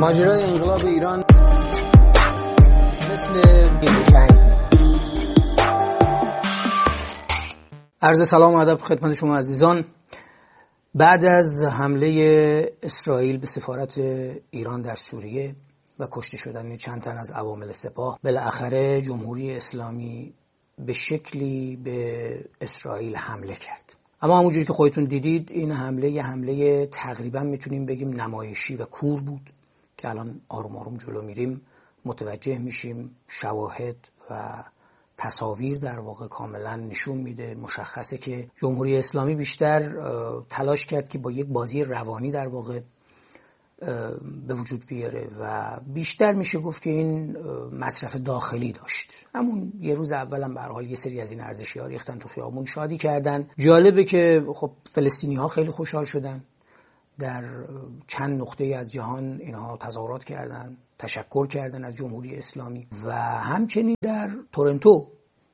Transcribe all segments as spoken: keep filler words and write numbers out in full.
ماجرای انقلاب ایران مثل بی‌جنگ. عرض سلام و ادب خدمت شما عزیزان. بعد از حمله اسرائیل به سفارت ایران در سوریه و کشته شدن چند تن از عوامل سپاه، بالاخره جمهوری اسلامی به شکلی به اسرائیل حمله کرد. اما همونجوری که خودتون دیدید این حمله یه حمله تقریبا میتونیم بگیم نمایشی و کور بود که الان آروم آروم جلو میریم متوجه میشیم. شواهد و تصاویر در واقع کاملا نشون میده، مشخصه که جمهوری اسلامی بیشتر تلاش کرد که با یک بازی روانی در واقع به وجود بیاره و بیشتر میشه گفت که این مصرف داخلی داشت. همون یه روز اولم به هر حال یه سری از این ارزشی‌ها ریختن تو خیابون، شادی کردن. جالبه که خب فلسطینی‌ها خیلی خوشحال شدن، در چند نقطه از جهان اینها تظاهرات کردن، تشکر کردن از جمهوری اسلامی و همچنین در تورنتو،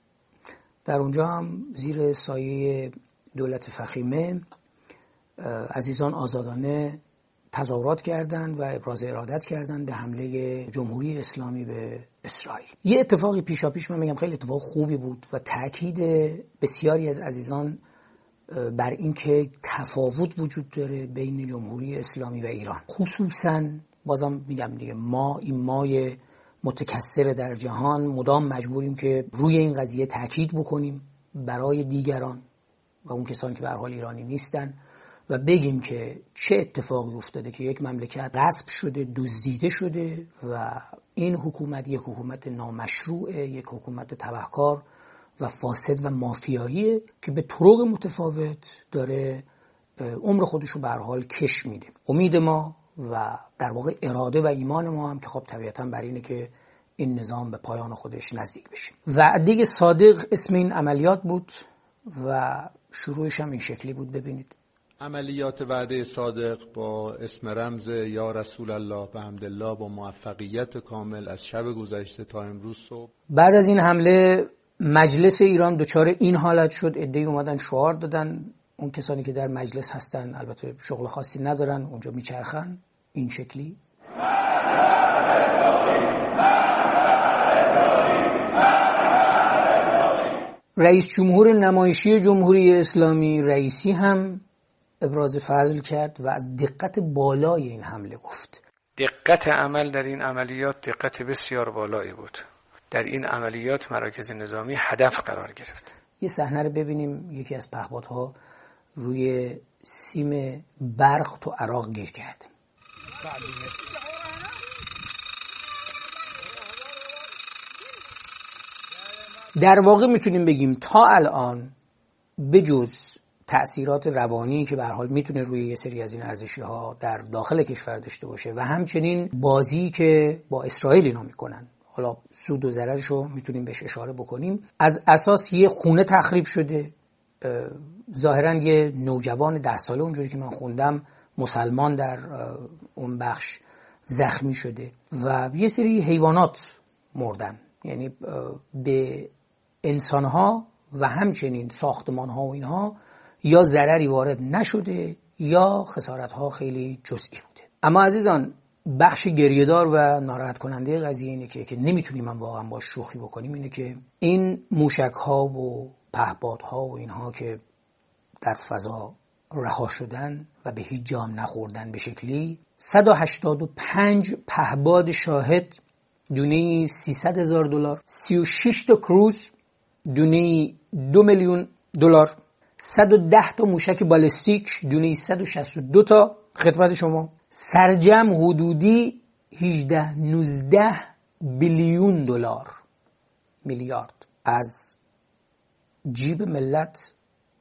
در اونجا هم زیر سایه دولت فخیمه عزیزان آزادانه تظاهرات کردند و ابراز ارادت کردند به حمله جمهوری اسلامی به اسرائیل. یه اتفاقی پیشاپیش من میگم خیلی اتفاق خوبی بود و تأکید بسیاری از عزیزان بر این که تفاوت وجود داره بین جمهوری اسلامی و ایران. خصوصاً بازم میگم دیگه ما این مای متکثر در جهان مدام مجبوریم که روی این قضیه تأکید بکنیم برای دیگران و اون کسانی که به هر حال ایرانی نیستن و بگیم که چه اتفاقی افتاده که یک مملکت غصب شده، دزدیده شده و این حکومت یک حکومت نامشروعه، یک حکومت تبهکار و فاسد و مافیاییه که به طرق متفاوت داره عمر خودش رو به هر حال کش میده. امید ما و در واقع اراده و ایمان ما هم که خب طبیعتاً بر اینه که این نظام به پایان خودش نزدیک بشه. وعده صادق اسم این عملیات بود و شروعش هم این شکلی بود. ببینید عملیات وعده صادق با اسم رمز یا رسول الله به حمدالله با موفقیت کامل از شب گذشته تا امروز صبح. بعد از این حمله مجلس ایران دچار این حالت شد، عده‌ای اومدن شعار دادن. اون کسانی که در مجلس هستن البته شغل خاصی ندارن، اونجا میچرخن این شکلی. رئیس جمهور نمایشی جمهوری اسلامی رئیسی هم ابراز فضل کرد و از دقت بالای این حمله گفت. دقت عمل در این عملیات دقت بسیار بالایی بود. در این عملیات مراکز نظامی هدف قرار گرفت. یه صحنه رو ببینیم. یکی از پهپادها روی سیم برق تو عراق گیر کرده. در واقع میتونیم بگیم تا الان بجز تأثیرات روانی که به هر حال میتونه روی یه سری از این ارزشی‌ها در داخل کشور داشته باشه و همچنین بازی که با اسرائیل اینا میکنن، حالا سود و ضررشو میتونیم بهش اشاره بکنیم. از اساس یه خونه تخریب شده، ظاهراً یه نوجوان ده ساله اونجوری که من خوندم مسلمان در اون بخش زخمی شده و یه سری حیوانات مردن. یعنی به انسانها و همچنین ساختمانها و اینها یا ضرری وارد نشده یا خسارتها خیلی جزئی بوده. اما عزیزان بخش گریه‌دار و ناراحت کننده قضیه اینه که که نمیتونیم من واقعا با شوخی بکنیم، اینه که این موشک‌ها و پهپادها و اینها که در فضا رها شدن و به هیچ جا هم نخوردن به شکلی صد و هشتاد و پنج پهپاد شاهد دونه سیصد هزار دلار، سی و شش تا کروز دونه دو میلیون دلار، صد و ده تا موشک بالستیک دونه صد و شصت و دو تا خدمت شما، سرجم حدودی هجده نوزده بیلیون دلار، میلیارد از جیب ملت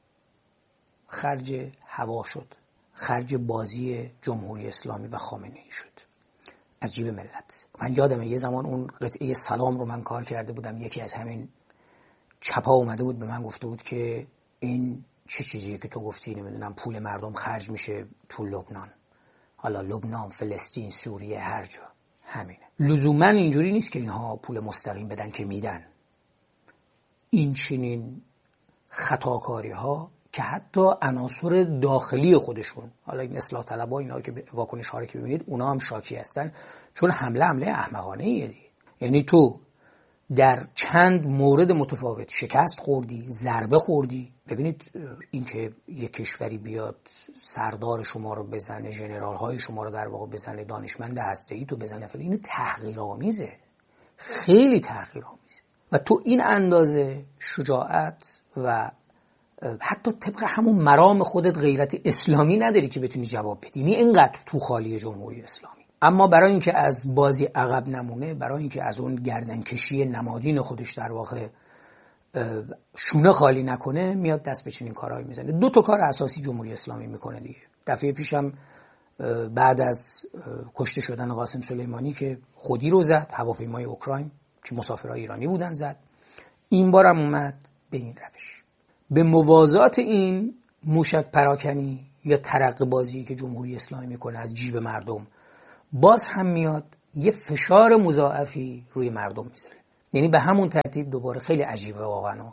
خرج هوا شد، خرج بازی جمهوری اسلامی و خامنه‌ای شد از جیب ملت. من یادمه یه زمان اون قطعه سلام رو من کار کرده بودم، یکی از همین چپا اومده بود به من گفته بود که این چه چیزیه که تو گفتی، نمیدونم پول مردم خرج میشه تو لبنان، حالا لبنان، فلسطین، سوریه، هر جا همینه. لزوما اینجوری نیست که اینها پول مستقیم بدن که میدن. این چنین خطاکاری ها که حتی عناصر داخلی خودشون، حالا این اصلاح طلبها اینا که واکنش ها رو که ببینید اونا هم شاکی هستن، چون حمله حمله احمقانه ایه دیگه. یعنی تو در چند مورد متفاوت شکست خوردی، ضربه خوردی. ببینید این که یک کشوری بیاد سردار شما رو بزنه، ژنرال های شما رو در واقع بزنه، دانشمند هسته‌ای تو بزنه، فلان، این تحقیرآمیزه، خیلی تحقیرآمیزه. و تو این اندازه شجاعت و حتی طبق همون مرام خودت غیرت اسلامی نداری که بتونی جواب بدی. یعنی اینقدر تو خالی جمهوری اسلامی. اما برای اینکه از بازی عقب نمونه، برای اینکه از اون گردنکشی نمادین خودش در واقع شونه خالی نکنه، میاد دست به چنین کارهایی میزنه. دو تا کار اساسی جمهوری اسلامی میکنه دیگه. دفعه پیشم بعد از کشته شدن قاسم سلیمانی که خودی رو زد، هواپیمای اوکراین که مسافرای ایرانی بودن زد. این بارم اومد به این روش. به موازات این موشک پراکنی یا ترقه بازی که جمهوری اسلامی میکنه از جیب مردم، باز هم میاد یه فشار مضاعفی روی مردم میذاره. یعنی به همون ترتیب دوباره خیلی عجیبه واقعا،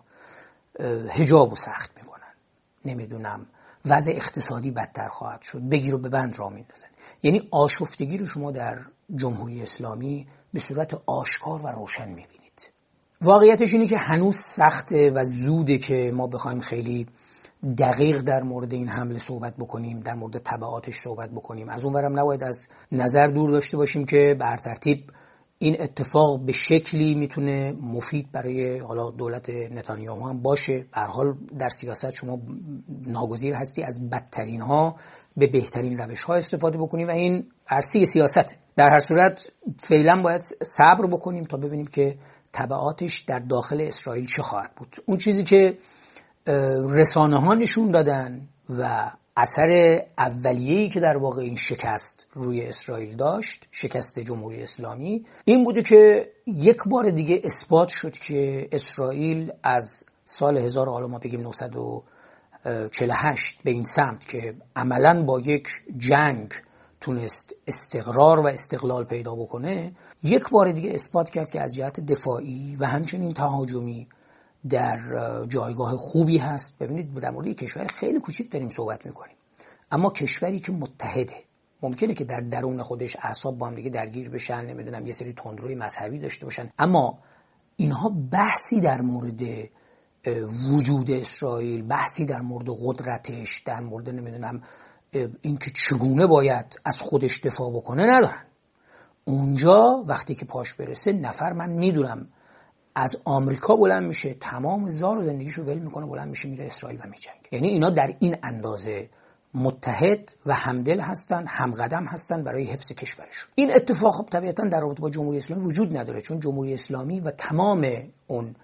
حجابو سخت میکنن، نمیدونم وضع اقتصادی بدتر خواهد شد، بگیر و ببند را میندازن. یعنی آشفتگی رو شما در جمهوری اسلامی به صورت آشکار و روشن میبینید. واقعیتش اینه که هنوز سخته و زوده که ما بخوایم خیلی دقیق در مورد این حمله صحبت بکنیم، در مورد تبعاتش صحبت بکنیم. از اونورم نباید از نظر دور داشته باشیم که به هر ترتیب این اتفاق به شکلی میتونه مفید برای حالا دولت نتانیاهو هم باشه. به هر حال در سیاست شما ناگزیر هستی از بدترین ها به بهترین روش ها استفاده بکنیم و این عرصه سیاسته. در هر صورت فعلا باید صبر بکنیم تا ببینیم که تبعاتش در داخل اسرائیل چه خواهد بود. اون چیزی که رسانه ها نشون دادن و اثر اولیه‌ای که در واقع این شکست روی اسرائیل داشت، شکست جمهوری اسلامی، این بوده که یک بار دیگه اثبات شد که اسرائیل از سال هزار حالا ما بگیم نهصد و چهل و هشت به این سمت که عملاً با یک جنگ تونست استقرار و استقلال پیدا بکنه، یک بار دیگه اثبات کرد که از جهت دفاعی و همچنین تهاجمی در جایگاه خوبی هست. ببینید در مورد یک کشور خیلی کوچیک داریم صحبت میکنیم، اما کشوری که متحده. ممکنه که در درون خودش اعصاب با هم دیگه درگیر بشن، نمیدونم یه سری تندروی مذهبی داشته باشن، اما اینها بحثی در مورد وجود اسرائیل، بحثی در مورد قدرتش، در مورد نمیدونم اینکه چگونه باید از خودش دفاع بکنه ندارن. اونجا وقتی که پاش برسه نفر، من میدونم از آمریکا بلند میشه، تمام زار و زندگیشو ول میکنه، بلند میشه میره اسرائیل و میجنگه. یعنی اینا در این اندازه متحد و همدل هستن، همقدم هستن برای حفظ کشورشون. این اتفاق طبیعتا در رابطه با جمهوری اسلامی وجود نداره، چون جمهوری اسلامی و تمام اون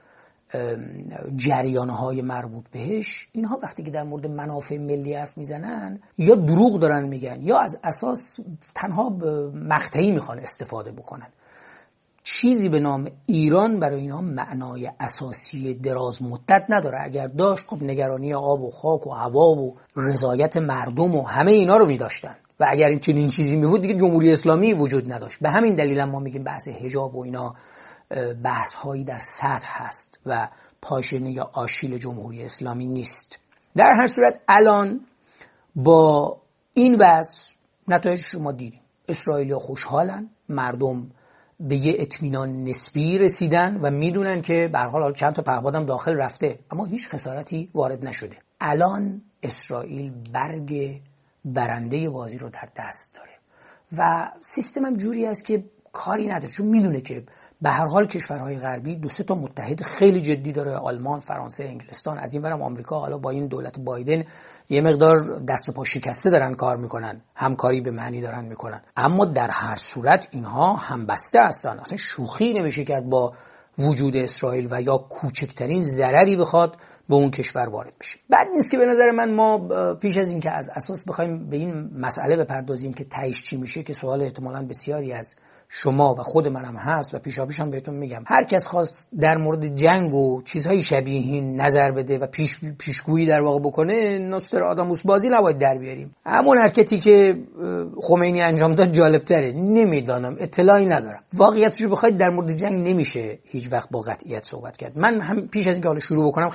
جریانهای مربوط بهش، اینها وقتی که در مورد منافع ملی حرف میزنن یا دروغ دارن میگن یا از اساس تنها مقطعی میخوان استفاده بکنن. چیزی به نام ایران برای اینا معنای اساسی دراز مدت نداره. اگر داشت خب نگرانی آب و خاک و هوا و رضایت مردم و همه اینا رو می‌داشتن و اگر این چنین چیزی می‌بود دیگه جمهوری اسلامی وجود نداشت. به همین دلیل ما میگیم بحث حجاب و اینا بحث هایی در سطح هست و پاشنه یا آشیل جمهوری اسلامی نیست. در هر صورت الان با این وضع نتایج شما دیدیم. اسرائیلیا خوشحالن، مردم به یه اطمینان نسبی رسیدن و میدونن که به هر حال چند تا پهپادم داخل رفته اما هیچ خسارتی وارد نشده. الان اسرائیل برگ برنده بازی رو در دست داره و سیستم هم جوری است که کاری نداره، چون میدونه که به هر حال کشورهای غربی دو سه تا متحد خیلی جدی داره، آلمان، فرانسه، انگلستان، از این برم آمریکا. حالا با این دولت بایدن یه مقدار دست و پا شکسته دارن کار میکنن، همکاری به معنی دارن میکنن، اما در هر صورت اینها همبسته هستن. اصلا شوخی نمیشه کرد با وجود اسرائیل و یا کوچکترین ضرری بخواد به اون کشور وارد بشه. بعد نیست که به نظر من ما پیش از این که از اساس بخوایم به این مسئله بپردازیم که تهش چی میشه، که سوال احتمالاً بسیاری از شما و خود منم هست و پیشاپیش هم بهتون میگم، هر کس خواست در مورد جنگ و چیزهای شبیه این نظر بده و پیش پیشگویی در واقع بکنه، نوستراداموس بازی نباید در بیاریم. همون حرکتی که خمینی انجام داد جالب تره. نمیدانم، اطلاعی ندارم. واقعیتش رو بخواید در مورد جنگ نمیشه هیچ وقت با قطعیت صحبت کرد. من هم پیش از اینکه حالا شروع بکنم خیلی سریع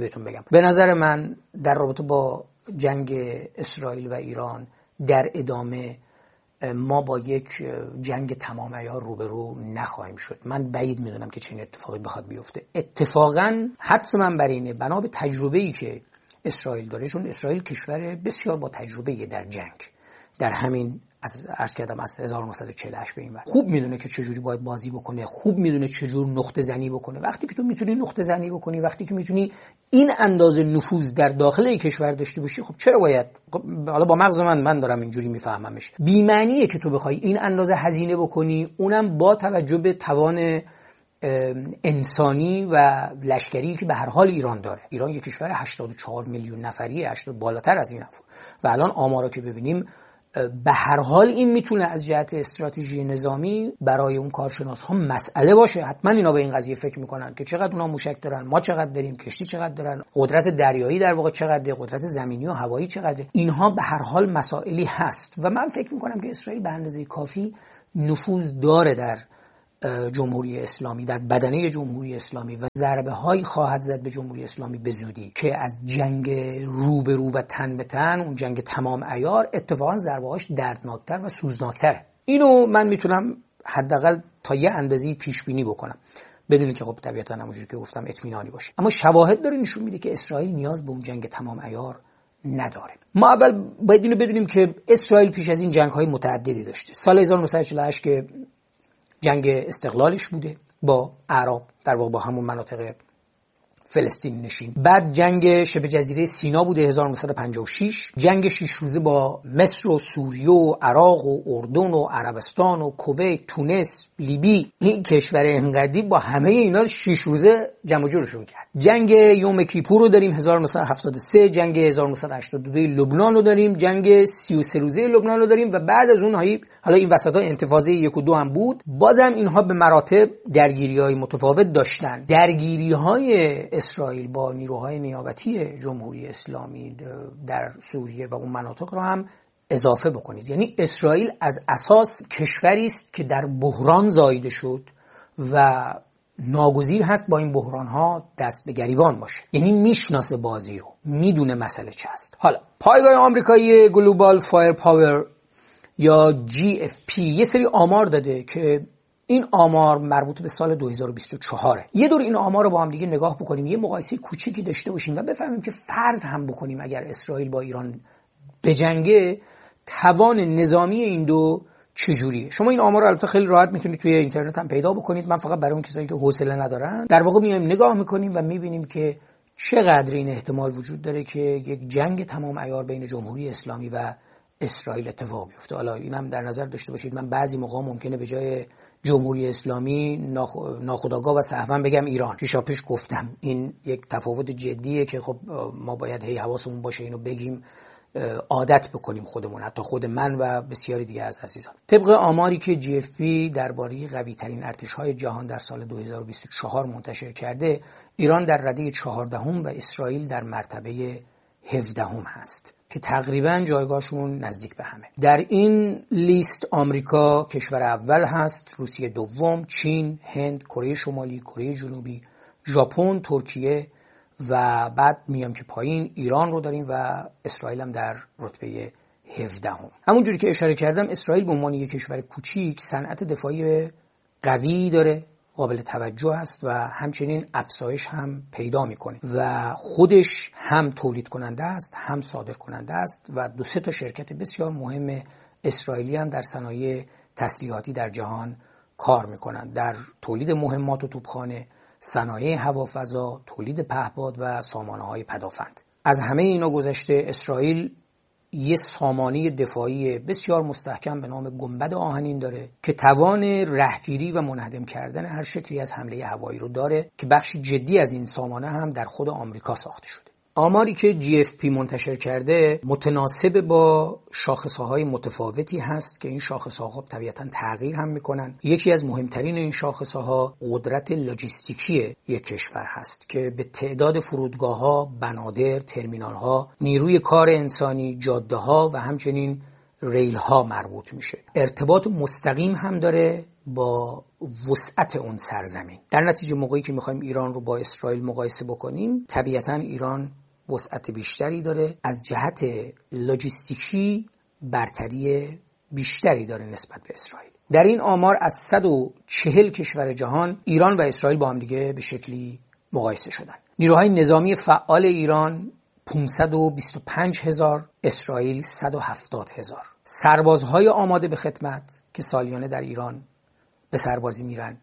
بهتون بگم. به نظر من در رابطه با جنگ اسرائیل و ایران در ادامه ما با یک جنگ تمام عیار روبرو نخواهیم شد. من بعید میدونم که چنین اتفاقی بخواد بیفته. اتفاقا حدس من بر اینه، بنا به تجربه‌ای که اسرائیل داره، چون اسرائیل کشور بسیار با تجربه در جنگ، در همین از عرض کردم از هزار و نهصد و چهل و هشت به این ور خوب میدونه که چجوری باید بازی بکنه، خوب میدونه چجور نقطه زنی بکنه. وقتی که تو میتونی نقطه زنی بکنی، وقتی که میتونی این اندازه نفوذ در داخل کشور داشته باشی، خب چرا باید، حالا با مغز من من دارم اینجوری میفهممش، بی معنیه که تو بخوای این اندازه هزینه بکنی، اونم با توجه به توان انسانی و لشکری که به هر حال ایران داره. ایران یک کشور هشتاد و چهار میلیون نفریه، هشتاد بالاتر از این حرف. و الان آمارا که ببینیم به هر حال این میتونه از جهت استراتژی نظامی برای اون کارشناس ها مسئله باشه. حتما اینا به این قضیه فکر میکنن که چقدر اونا موشک دارن، ما چقدر داریم، کشتی چقدر دارن، قدرت دریایی در واقع چقدره، قدرت زمینی و هوایی چقدره. اینها به هر حال مسائلی هست و من فکر میکنم که اسرائیل به اندازه کافی نفوذ داره در جمهوری اسلامی، در بدنه جمهوری اسلامی و ضربه هایی خواهد زد به جمهوری اسلامی به زودی که از جنگ رو به رو و تن به تن، اون جنگ تمام عیار، اتفاقا ضربه هاش دردناکتر و سوزناکتره. اینو من میتونم حداقل تا یه اندازه‌ای پیش بینی بکنم، بدون که خب طبیعتا همونجوری که گفتم اطمینانی باشه. اما شواهد داره نشون میده که اسرائیل نیاز به اون جنگ تمام عیار نداره. ما اول باید اینو بدونیم که اسرائیل پیش از این جنگ‌های متعددی داشته. سال هزار و نهصد و چهل و هشت که جنگ استقلالش بوده با اعراب، در واقع با همون مناطق فلسطین نشین. بعد جنگ شبه جزیره سینا بوده هزار و نهصد و پنجاه و شش، جنگ شش روزه با مصر و سوریه و عراق و اردن و عربستان و کویت، تونس، لیبی. این کشور انقدی با همه اینا شش روزه جمع جورشون کرد. جنگ یوم کیپور رو داریم هزار و نهصد و هفتاد و سه، جنگ هزار و نهصد و هشتاد و دو لبنان رو داریم، جنگ سی و سه روزه لبنان رو داریم و بعد از اون هایی حالا این وسطا انتفاضه یک و دو هم بود. بازم اینها به مراتب درگیری‌های متفاوت داشتن. درگیری‌های اسرائیل با نیروهای نیابتی جمهوری اسلامی در سوریه و اون مناطق رو هم اضافه بکنید. یعنی اسرائیل از اساس کشوری است که در بحران زایده شد و ناگزیر هست با این بحران‌ها دست به گریبان باشه. یعنی میشناسه بازی رو، میدونه مسئله چه است. حالا پایگاه آمریکایی گلوبال فایر پاور یا جی اف پی یه سری آمار داده که این آمار مربوط به سال دو هزار و بیست و چهار. یه دور این آمار رو با هم دیگه نگاه بکنیم، یه مقایسه کوچیکی داشته باشیم و بفهمیم که فرض هم بکنیم اگر اسرائیل با ایران بجنگه، توان نظامی این دو چجوریه. شما این آمار رو البته خیلی راحت میتونید توی اینترنت هم پیدا بکنید. من فقط برای اون کسایی که حوصله ندارن در واقع میایم نگاه میکنیم و میبینیم که چقدر این احتمال وجود داره که یک جنگ تمام عیار بین جمهوری اسلامی و اسرائیل اتفاق بیفته. حالا اینم در نظر داشته باشید من بعضی موقع ممکنه به جای جمهوری اسلامی ناخودآگاه و سهوا بگم ایران. پیشا پیش گفتم این یک تفاوت جدیه که خب ما باید هی حواسمون باشه اینو بگیم، عادت بکنیم خودمون، حتی خود من و بسیاری دیگه از عزیزان. طبق آماری که جی اف پی درباره قوی ترین ارتش‌های جهان در سال دو هزار و بیست و چهار منتشر کرده، ایران در رده چهاردهم و اسرائیل در مرتبه هفدهم هست که تقریبا جایگاهشون نزدیک به همه. در این لیست آمریکا کشور اول هست، روسیه دوم، چین، هند، کره شمالی، کره جنوبی، ژاپن، ترکیه و بعد میام که پایین ایران رو داریم و اسرائیل هم در رتبه هفدهم. همونجوری که اشاره کردم اسرائیل به عنوان یک کشور کوچیک صنعت دفاعی قوی داره، قابل توجه است و همچنین افزایش هم پیدا میکنه و خودش هم تولید کننده است هم صادر کننده است و دو سه تا شرکت بسیار مهم اسرائیلی هم در صنایع تسلیحاتی در جهان کار میکنند، در تولید مهمات و توپخانه، صنایع هوافضا، تولید پهپاد و سامانه‌های پدافند. از همه اینا گذشته اسرائیل یه سامانه دفاعی بسیار مستحکم به نام گنبد آهنین داره که توان رهگیری و منهدم کردن هر شکلی از حمله هوایی رو داره که بخش جدی از این سامانه هم در خود آمریکا ساخته شده. آماری که جی اف پی منتشر کرده متناسب با شاخصه‌های متفاوتی هست که این شاخصه‌ها طبیعتاً تغییر هم می‌کنن. یکی از مهمترین این شاخصه‌ها قدرت لوجستیکی یک کشور هست که به تعداد فرودگاه‌ها، بنادر، ترمینال‌ها، نیروی کار انسانی، جاده‌ها و همچنین ریل ها مربوط میشه. ارتباط مستقیم هم داره با وسعت اون سرزمین. در نتیجه موقعی که میخوایم ایران رو با اسرائیل مقایسه بکنیم، طبیعتاً ایران وسعت بیشتری داره، از جهت لوجستیکی برتری بیشتری داره نسبت به اسرائیل. در این آمار از صد و چهل کشور جهان ایران و اسرائیل با هم دیگه به شکلی مقایسه شدن. نیروهای نظامی فعال ایران پانصد و بیست و پنج هزار، اسرائیل صد و هفتاد هزار. سربازهای آماده به خدمت که سالیانه در ایران به سربازی میرن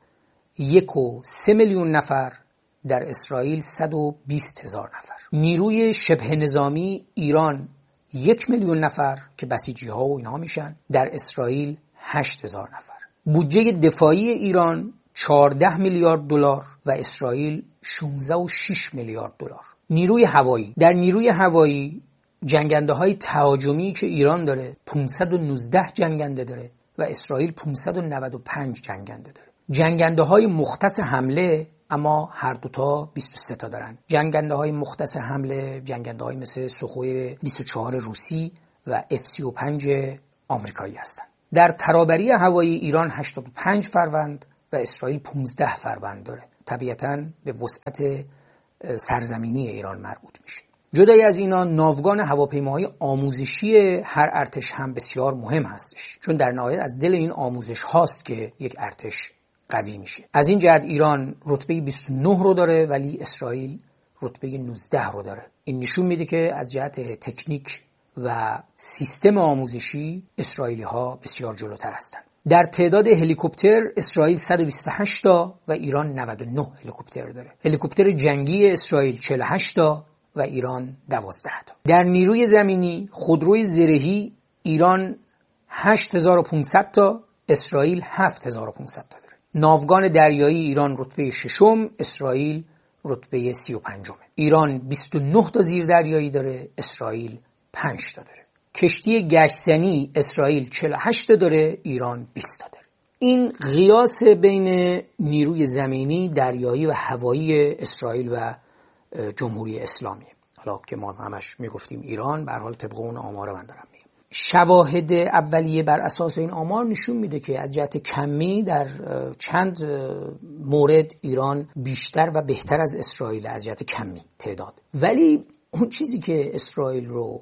یک و سه میلیون نفر، در اسرائیل صد و بیست هزار نفر. نیروی شبه نظامی ایران یک میلیون نفر که بسیجی ها و اینها میشن، در اسرائیل هشت هزار نفر. بودجه دفاعی ایران چهارده میلیارد دلار و اسرائیل شانزده و شش میلیارد دلار. نیروی هوایی، در نیروی هوایی جنگنده های تهاجمی که ایران داره پانصد و نوزده جنگنده داره و اسرائیل پانصد و نود و پنج جنگنده داره. جنگنده های مختص حمله اما هر دوتا بیست و سه تا دارن. جنگنده های مختص حمله جنگنده های مثل سوخوی بیست و چهار روسی و اف سی و پنج آمریکایی هستن. در ترابری هوایی ایران هشتاد و پنج فروند و اسرائیل پانزده فروند داره. طبیعتاً به وسعت سرزمینی ایران مربوط میشه. جدای از اینا ناوگان هواپیماهای آموزشی هر ارتش هم بسیار مهم هستش، چون در نهایت از دل این آموزش هاست که یک ارتش قوی میشه. از این جهت ایران رتبه بیست و نه رو داره ولی اسرائیل رتبه نوزده رو داره. این نشون میده که از جهت تکنیک و سیستم آموزشی اسرائیلی ها بسیار جلوتر هستند. در تعداد هلیکوپتر اسرائیل صد و بیست و هشت تا و ایران نود و نه هلیکوپتر داره. هلیکوپتر جنگی اسرائیل چهل و هشت تا و ایران دوازده تا. در نیروی زمینی خودروی زرهی ایران هشت هزار و پانصد تا، اسرائیل هفت هزار و پانصد تا داره. ناوگان دریایی ایران رتبه ششم، اسرائیل رتبه سی و پنجم. ایران بیست و نه تا زیردریایی داره، اسرائیل پنج تا داره. کشتی گشتزنی اسرائیل چهل و هشت تا داره، ایران بیست تا داره. این قیاس بین نیروی زمینی، دریایی و هوایی اسرائیل و جمهوری اسلامی. حالا که ما همش میگفتیم ایران، به هر حال طبق اون آمار من دارم میگم. شواهد اولیه بر اساس این آمار نشون میده که از جهت کمی در چند مورد ایران بیشتر و بهتر از اسرائیل از جهت کمی تعداد. ولی اون چیزی که اسرائیل رو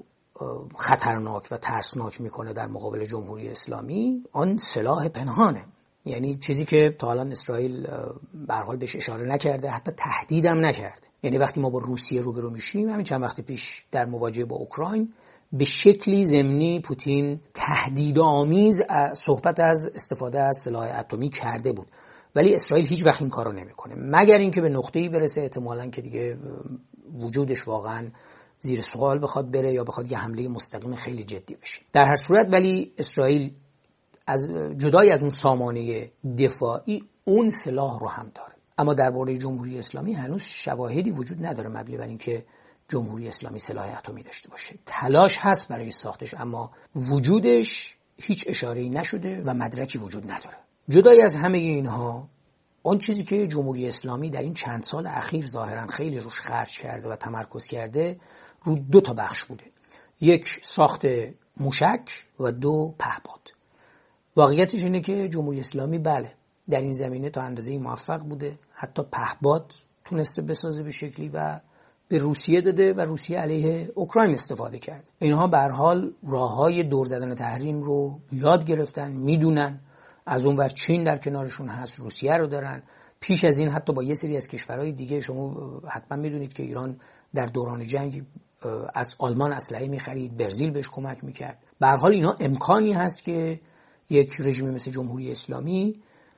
خطرناک و ترسناک میکنه در مقابل جمهوری اسلامی، آن سلاح پنهانه. یعنی چیزی که تا الان اسرائیل به هر حال بهش اشاره نکرده، حتی تهدیدم نکرده. یعنی وقتی ما با روسیه روبرو میشیم، همین چند وقت پیش در مواجهه با اوکراین به شکلی ضمنی پوتین تهدیدآمیز صحبت از استفاده از سلاح اتمی کرده بود، ولی اسرائیل هیچ وقت این کارو نمیکنه، مگر اینکه به نقطه‌ای برسه احتمالاً که دیگه وجودش واقعاً زیر سوال بخواد بره یا بخواد یه حمله مستقیم خیلی جدی بشه. در هر صورت ولی اسرائیل از جدای از اون سامانه دفاعی اون سلاح رو هم داره. اما درباره جمهوری اسلامی هنوز شواهدی وجود نداره مبنی بر اینکه جمهوری اسلامی سلاح اتمی داشته باشه. تلاش هست برای ساختش، اما وجودش هیچ اشاره‌ای نشده و مدرکی وجود نداره. جدای از همه اینها، اون چیزی که جمهوری اسلامی در این چند سال اخیر ظاهرا خیلی روش خرج کرده و تمرکز کرده، رو دو تا بخش بوده. یک ساخت موشک و دو پهپاد. واقعیتش اینه که جمهوری اسلامی بله در این زمینه تا اندازه‌ای موفق بوده، حتی پهپاد تونسته بسازه به شکلی و به روسیه داده و روسیه علیه اوکراین استفاده کرد. اینها به هر حال راههای دور زدن تحریم رو یاد گرفتن، میدونن. از اون ور چین در کنارشون هست، روسیه رو دارن. پیش از این حتی با یه سری از کشورهای دیگه، شما حتما میدونید که ایران در دوران جنگ از آلمان اسلحه می‌خرید، برزیل بهش کمک می‌کرد. به هر حال اینا امکانی هست که یک رژیم مثل جمهوری اسلامی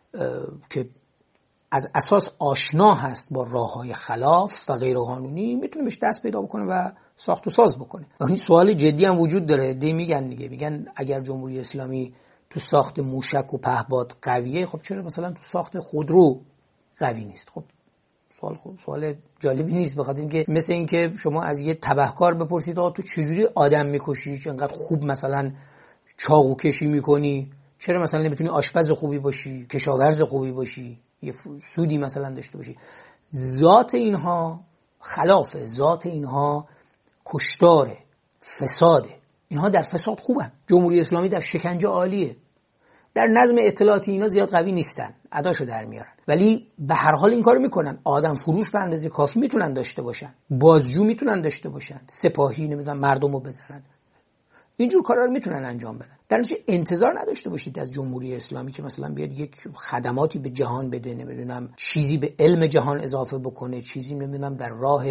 که از اساس آشنا هست با راه‌های خلاف و غیرقانونی، میتونه بهش دست پیدا بکنه و ساخت و ساز بکنه. این سوال جدی هم وجود داره. دی میگن دیگه میگن اگر جمهوری اسلامی تو ساخت موشک و پهپاد قویه، خب چرا مثلا تو ساخت خودرو قوی نیست؟ خب سوال خب سوال جالبی نیست، بخاطر اینکه مثل اینکه شما از یه تبهکار بپرسید آقا تو چجوری آدم میکشی، چه انقدر خوب مثلا چاقو کشی میکنی، چرا مثلا نمیتونی آشپز خوبی باشی، کشاورز خوبی باشی، یه سودی مثلا داشته باشی. ذات اینها خلافه، ذات اینها کشتاره، فساده. اینها در فساد خوبن. جمهوری اسلامی در شکنجه عالیه. در نظم اطلاعاتی اینا زیاد قوی نیستن، اداشو در میارن، ولی به هر حال این کارو میکنن. آدم فروش به اندازه کافی میتونن داشته باشن، بازجو میتونن داشته باشن، سپاهی نمیدونم مردمو بزنن، اینجور کارا رو میتونن انجام بدن. در نتیجه انتظار نداشته باشید از جمهوری اسلامی که مثلا بیاد یک خدماتی به جهان بده، نمیدونم چیزی به علم جهان اضافه بکنه، چیزی نمیدونم در راه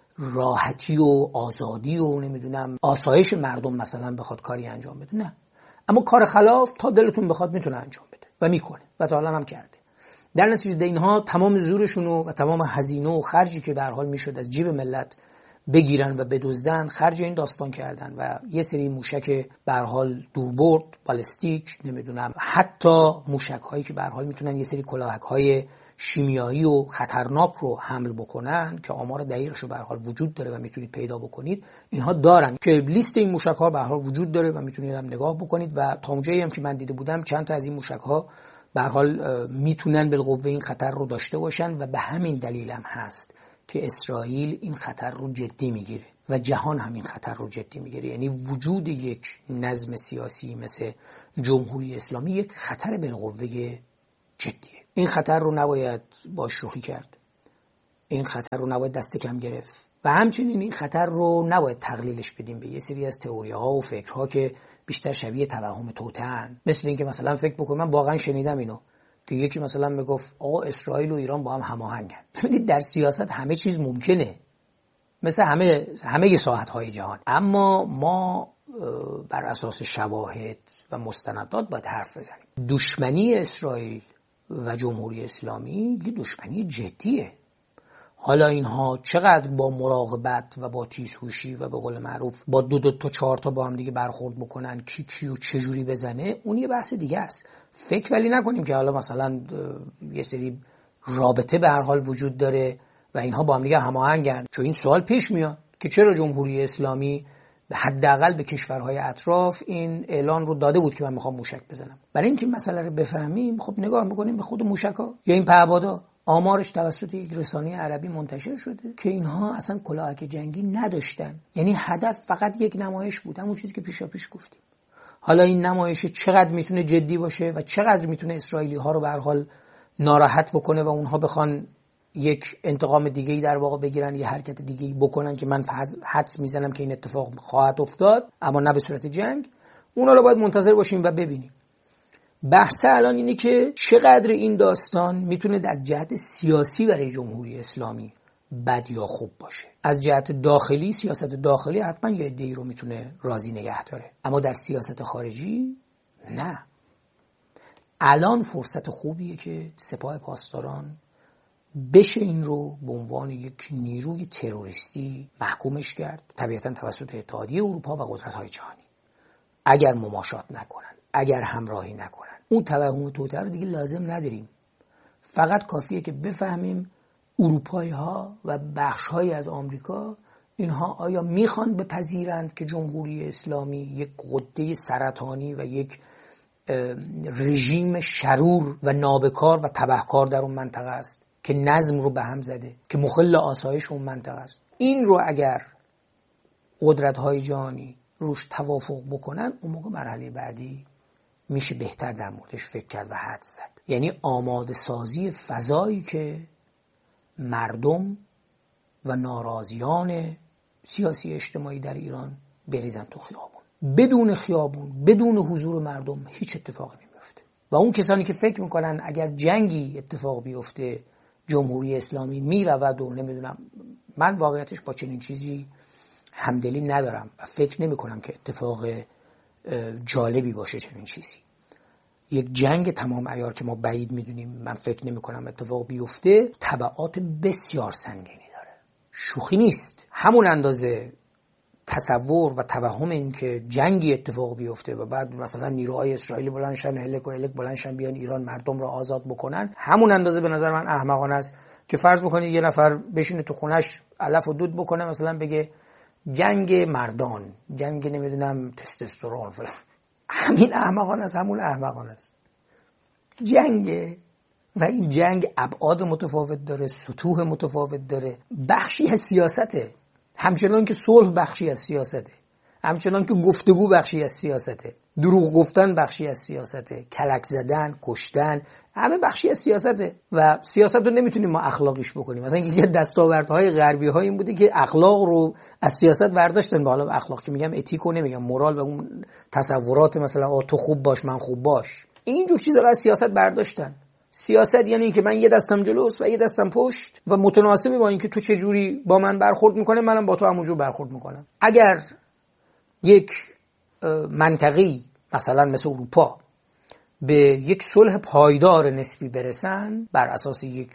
راحتی و آزادی و نمیدونم آسایش مردم مثلا بخواد کاری انجام بده. نه، اما کار خلاف تا دلتون بخواد میتونه انجام بده و میکنه و تا الان هم کرده. در نتیجه اینها تمام زورشون و تمام هزینه و خرجی که به هر حال میشد از جیب ملت بگیرن و بدزدن خرج این داستان کردن و یه سری موشک به هر حال دوربرد، بالستیک، نمیدونم حتی موشک هایی که به هر حال میتونن یه سری کلاهک های شیمیایی و خطرناک رو حمل بکنن که آمار دقیقش رو به هر حال وجود داره و میتونید پیدا بکنید. اینها دارن که لیست این موشک ها به هر حال وجود داره و میتونید هم نگاه بکنید و تا اونجایی هم که من دیده بودم چند تا از این موشک ها به هر حال میتونن بالقوه این خطر رو داشته باشن و به همین دلیل هم هست که اسرائیل این خطر رو جدی میگیره و جهان هم این خطر رو جدی میگیره. یعنی وجود یک نظم سیاسی مثل جمهوری اسلامی یک خطر بالقوه جدیه. این خطر رو نباید با شوخی کرد، این خطر رو نباید دست کم گرفت و همچنین این خطر رو نباید تقلیلش بدیم به یه سری از تئوری ها و فکرها که بیشتر شبیه توهم توطئه‌اند. مثل اینکه مثلا فکر بکنم، من واقعا شنیدم اینو که یکی مثلا میگفت آقا اسرائیل و ایران با هم هماهنگن. ببینید در سیاست همه چیز ممکنه، مثل همه همه ساحت‌های جهان، اما ما بر اساس شواهد و مستندات باید حرف بزنیم. دشمنی اسرائیل و جمهوری اسلامی یه دشمنی جدیه. حالا اینها چقدر با مراقبت و با تیزهوشی و به قول معروف با دو دو تا چهار تا با هم دیگه برخورد بکنن کی کیو چجوری بزنه، اون یه بحث دیگه است. فکر ولی نکنیم که حالا مثلا یه سری رابطه به هر حال وجود داره و اینها با هم دیگه هماهنگن، چون این سوال پیش میاد که چرا جمهوری اسلامی حداقل به کشورهای اطراف این اعلان رو داده بود که من میخوام موشک بزنم. برای اینکه مسئله رو بفهمیم خب نگاه میکنیم به خود موشک‌ها یا این پهپادا. آمارش توسط یک رسانه عربی منتشر شده که اینها اصلا کلاهک جنگی نداشتن، یعنی هدف فقط یک نمایش بود، همون چیزی که پیشا پیش گفتیم. حالا این نمایش چقدر میتونه جدی باشه و چقدر میتونه اسرائیلی ها رو به هر حال ناراحت بکنه و اونها بخوان یک انتقام دیگه‌ای در واقع بگیرن، یه حرکت دیگه‌ای بکنن که من حدس میزنم که این اتفاق خواهد افتاد، اما نه به صورت جنگ. اونا رو باید منتظر باشیم و ببینیم. بحث الان اینه که چقدر این داستان میتونه از جهت سیاسی برای جمهوری اسلامی بد یا خوب باشه. از جهت داخلی، سیاست داخلی حتما یه عده‌ای رو میتونه راضی نگه داره، اما در سیاست خارجی نه. الان فرصت خوبیه که سپاه پاسداران بشه این رو به عنوان یک نیروی تروریستی محکومش کرد، طبیعتا توسط اتحادیه اروپا و قدرت‌های جهانی. اگر مماشات نکنن، اگر همراهی نکنن، اون توهم توطئه رو دیگه لازم نداریم. فقط کافیه که بفهمیم اروپایی‌ها و بخش‌هایی از آمریکا اینها آیا میخوان بپذیرند که جمهوری اسلامی یک غده سرطانی و یک رژیم شرور و نابکار و تبهکار در اون منطقه است که نظم رو به هم زده، که مخل آسایش اون منطقه است. این رو اگر قدرت‌های جهانی روش توافق بکنن، اون موقع مرحله بعدی میشه بهتر در موردش فکر کرد و حدس زد. یعنی آماده سازی فضایی که مردم و ناراضیان سیاسی اجتماعی در ایران بریزن تو خیابون. بدون خیابون، بدون حضور مردم هیچ اتفاقی نمیفته. و اون کسانی که فکر میکنن اگر جنگی اتفاق بیفته جمهوری اسلامی میرود و نمیدونم، من واقعیتش با چنین چیزی همدلی ندارم و فکر نمی کنم که اتفاق جالبی باشه چنین چیزی. یک جنگ تمام عیار که ما بعید میدونیم، من فکر نمی کنم اتفاق بیفته، تبعات بسیار سنگینی داره، شوخی نیست. همون اندازه تصور و توهم این که جنگی اتفاق بیفته و بعد مثلا نیروهای اسرائیلی بلندشن هلک و هلک بلندشن بیان ایران مردم را آزاد بکنن، همون اندازه به نظر من احمقانه است که فرض بکنید یه نفر بشینه تو خونش علف و دود بکنه، مثلا بگه جنگ مردان، جنگ نمیدونم تستوسترون فلان. همین احمقانه است، همون احمقانه است. جنگ و این جنگ ابعاد متفاوت داره، سطوح متفاوت داره، بخشی از سیاسته، همچنان که صلح بخشی از سیاسته. همچنان که گفتگو بخشی از سیاسته، دروغ گفتن بخشی از سیاسته، کلک زدن، کشتن، همه بخشی از سیاسته و سیاست رو نمیتونیم ما اخلاقیش بکنیم. مثلا یکی از دستاوردهای غربی ها این بوده که اخلاق رو از سیاست برداشتن. به حالا اخلاق که میگم اتیک رو نمیگم، مورال و اون تصورات مثلا تو خوب باش من خوب باش، اینجور چیزا رو از سیاست برداشتن. سیاست یعنی اینکه من یه دستم جلوست و یه دستم پشت و متناسب با اینکه تو چه جوری با من برخورد میکنه منم با تو همونجور برخورد میکنم. اگر یک منطقی مثلا مثل اروپا به یک صلح پایدار نسبی برسن بر اساس یک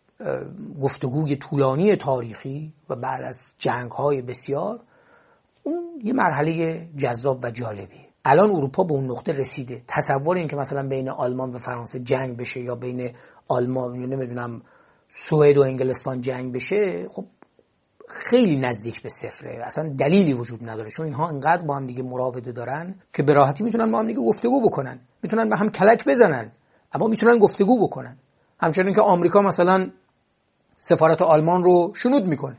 گفتگوی طولانی تاریخی و بعد از جنگ‌های بسیار، اون یه مرحله جذاب و جالبیه. الان اروپا به اون نقطه رسیده. تصور این که مثلا بین آلمان و فرانسه جنگ بشه یا بین آلمان یا نمیدونم سوئد و انگلستان جنگ بشه، خب خیلی نزدیک به صفره، اصلا دلیلی وجود نداره، چون اینها انقدر با هم دیگه مراوده دارن که به راحتی میتونن با هم دیگه گفتگو بکنن، میتونن به هم کلک بزنن، اما میتونن گفتگو بکنن. همچنین که آمریکا مثلا سفارت آلمان رو شنود میکنه،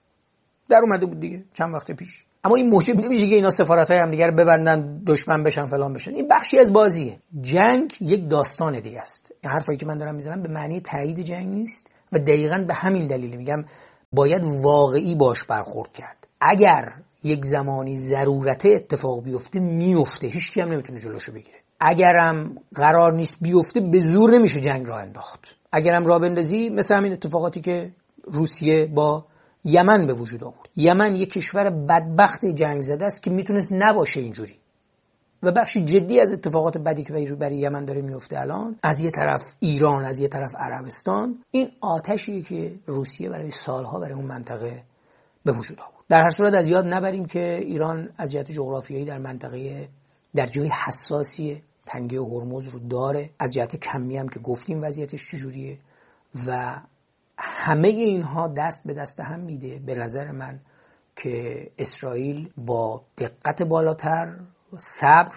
در اومده بود دیگه چند وقت پیش، اما این موجب نمیشه که اینا سفارت‌های هم دیگه رو ببندن، دشمن بشن، فلان بشن. این بخشی از بازیه. جنگ یک داستان دیگه است. این حرفایی که من دارم میزنم به معنی تایید جنگ نیست و دقیقاً به همین دلیل میگم باید واقعی باش برخورد کرد. اگر یک زمانی ضرورت اتفاق بیفته میفته، هیچ کی هم نمیتونه جلوشو بگیره. اگرم قرار نیست بیفته به زور نمیشه جنگ راه انداخت. اگرم راه بندازی مثل همین اتفاقاتی که روسیه با یمن به وجود آورد. یمن یک کشور بدبخت جنگ زده است که میتونست نباشه اینجوری و بخشی جدی از اتفاقات بدی که برای یمن داره میفته الان، از یه طرف ایران، از یه طرف عربستان، این آتشیه که روسیه برای سالها برای اون منطقه به وجود آورد. در هر صورت از یاد نبریم که ایران از جهت جغرافیایی در منطقه در جای حساسی تنگه هرمز رو داره، از جهت کمی هم که گفتیم وضعیتش چجوریه و همه اینها دست به دست هم میده به نظر من که اسرائیل با دقت بالاتر، صبر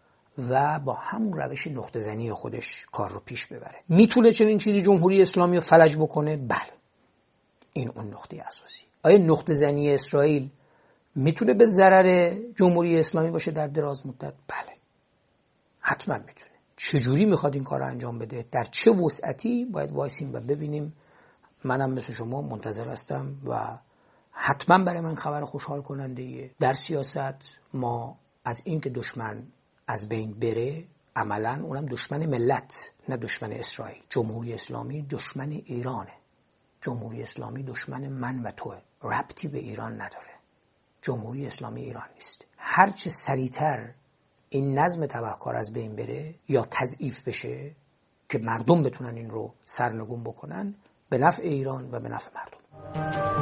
و با همون روش نقطه زنی خودش کار رو پیش ببره. میتونه چنین چیزی جمهوری اسلامی رو فلج بکنه؟ بله، این اون نقطه اساسی. آیا نقطه زنی اسرائیل میتونه به ضرر جمهوری اسلامی باشه در دراز مدت؟ بله، حتما میتونه. چجوری میخواد این کار رو انجام بده، در چه وسعتی، باید وایسیم و ببینیم. منم مثل شما منتظر هستم و حتما برای من خبر خوشحال کننده. در سیاست ما از این که دشمن از بین بره، عملا اونم دشمن ملت نه دشمن اسرائیل. جمهوری اسلامی دشمن ایرانه، جمهوری اسلامی دشمن من و توه، ربطی به ایران نداره. جمهوری اسلامی ایران نیست. هرچه سریعتر این نظم تبهکار از بین بره یا تضعیف بشه که مردم بتونن این رو سرنگون بکنن، به نفع ایران و به نفع مردم.